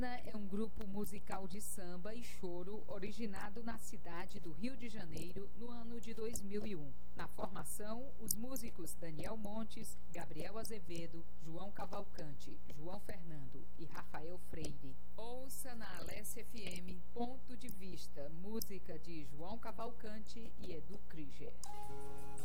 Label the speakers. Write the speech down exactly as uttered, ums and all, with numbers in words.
Speaker 1: Baiana é um grupo musical de samba e choro originado na cidade do Rio de Janeiro no ano de dois mil e um. Na formação, os músicos Daniel Montes, Gabriel Azevedo, João Cavalcante, João Fernando e Rafael Freire. Ouça na Alesse F M Ponto de Vista, música de João Cavalcante e Edu Krieger.